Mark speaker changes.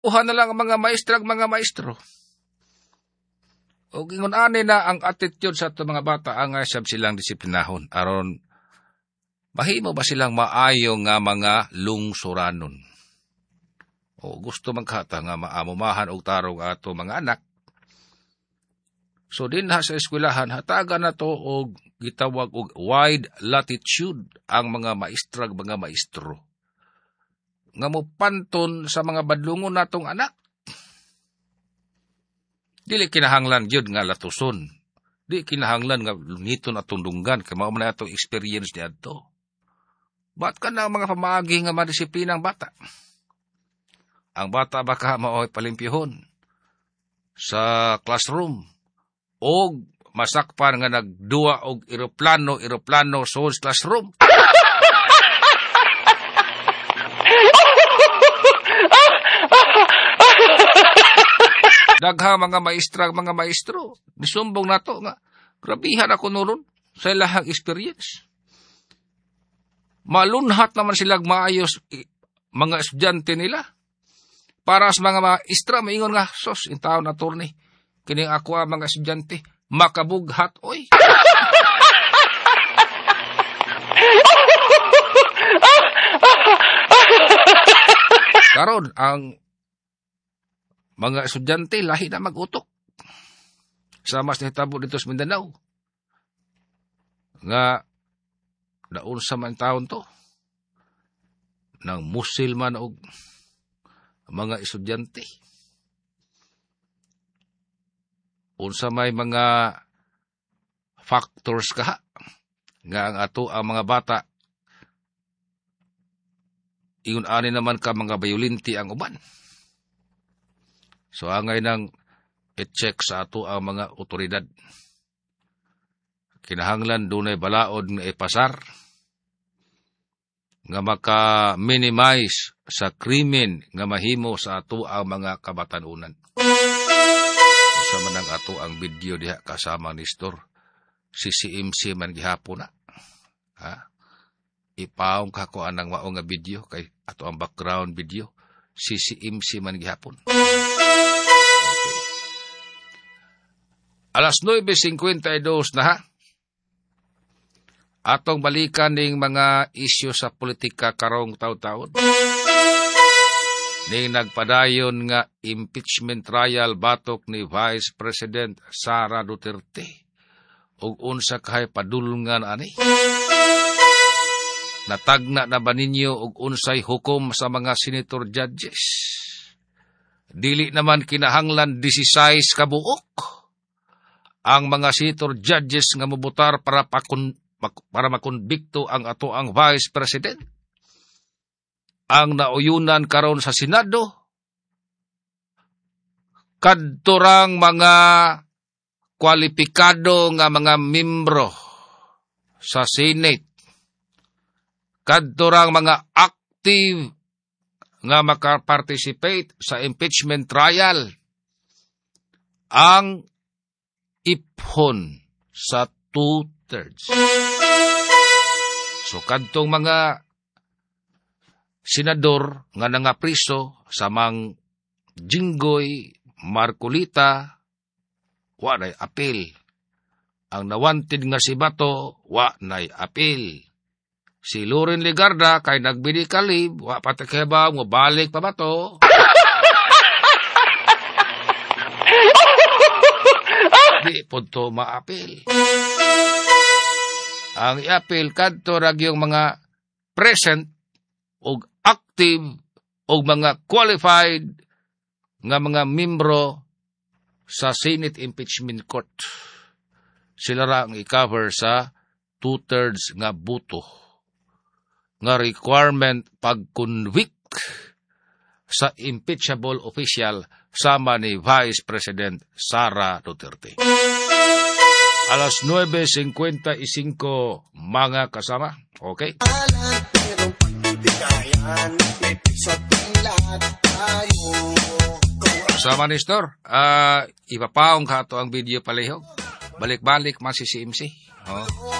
Speaker 1: Uhan na lang ang mga maestrag mga maestro. O ingon ani na ang attitude sa ito mga bata ang asab silang disiplinahon. Aron, mahimo ba silang maayo nga mga lungsuranon? O gusto magkata nga maamumahan og tarong ato mga anak. So din ha sa eskwelahan, hatagan na to og gitawag og wide latitude ang mga maestrag mga maestro. Nga mo panton sa mga badlungon natong anak. Dili kinahanglan gyud nga latuson. Di kinahanglan nga lungiton at tundunggan kay mao man atong experience niadto. Ba't ka na mga pamaagi nga madisiplinang bata? Ang bata baka mao'y palimpyahon sa classroom o masakpan nga nagduwa og eroplano sa classroom. Daghang mga maestrag, mga maestro, nisumbong na to nga, grabihan ako noon sa ilahang experience. Malunhat naman silang maayos mga estudyante nila. Para sa mga maestra, maingon nga, sos, in taon na turni, kining ako mga estudyante, makabughat, oy. Karon ang mga estudyante lahi na mag-utok. Sa mas nahitabo dito sa Mindanao. Nga, daon sa man taon to. Nang musil man og mga estudyante. Unsa may mga factors kaha. Nga ang ato ang mga bata ingon ani naman ka mga bayulinti ang uban. So angay nang i-check sa ato ang mga otoridad. Kinahanglan dunay balaod nga ipasar nga maka-minimize sa krimen nga mahimo sa ato ang mga kabatanunan. Sa manang ato ang video diha kasama ni Store. CCMC man gihapon na. Ha? Ipaong ka ko anang mao nga video kay ato ang background video. CCMC man gihapon. Okay. Alas 9:52 na ha. Atong balikan ning mga isyu sa politika karong taw-taon. Ning nagpadayon nga impeachment trial batok ni Vice President Sara Duterte. Ug unsa kay padulungan ani? Natagna na ba ninyo og unsay hukom sa mga senator judges? Dili naman kinahanglan 16 ka buok ang mga senator judges nga mobutar para makonbikto ang ato ang Vice President. Ang nauyunan karon sa Senado kadtorang mga kwalipikado nga mga membro sa Senate, kadtorang mga active nga makaparticipate sa impeachment trial, ang iphon sa 2/3. So kadtong mga senador nga nangapriso sa mang Jinggoy, Marcolita, wa nay apil. Ang nawanted nga si Bato, wa nay apil. Si Loren Legarda kay nagbili kalib, wa patakeba mo balik pa Bato. Di punto maapil. Ang iapil kadto ragyong mga present og active og mga qualified nga mga membro sa Senate Impeachment Court. Sila ra ang i-cover sa 2/3 nga buto nga requirement pag-convict sa impeachable official sama ni Vice President Sara Duterte. Alas 9:55 mga kasama. Okay? Sama ni Store, ipapaong ka ito ang video palihog. Balik-balik, masisi MC. Oh.